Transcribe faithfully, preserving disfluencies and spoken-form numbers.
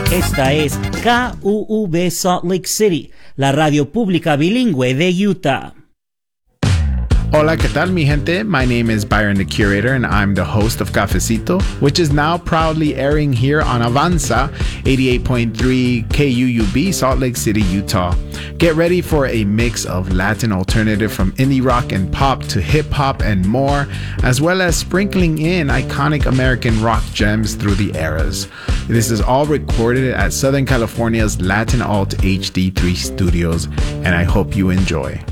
Esta es K U V Salt Lake City, la radio pública bilingüe de Utah. Hola, ¿qué tal, mi gente? My name is Byron the Curator, and I'm the host of Cafecito, which is now proudly airing here on Avanza, eighty-eight point three K U U B, Salt Lake City, Utah. Get ready for a mix of Latin alternative from indie rock and pop to hip-hop and more, as well as sprinkling in iconic American rock gems through the eras. This is all recorded at Southern California's Latin Alt H D three Studios, and I hope you enjoy.